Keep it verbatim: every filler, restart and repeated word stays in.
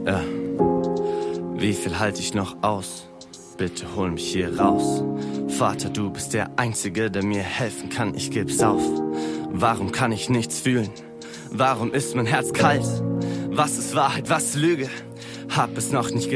Ja. Wie viel halte ich noch aus? Bitte hol mich hier raus. Vater, du bist der Einzige, der mir helfen kann, ich geb's auf. Warum kann ich nichts fühlen? Warum ist mein Herz kalt? Was ist Wahrheit, was Lüge? Hab es noch nicht